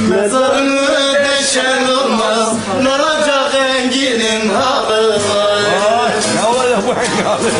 Mezarını deşen olmaz, ne olacak Engin'in halı? Ne olacak bu Engin'in halı?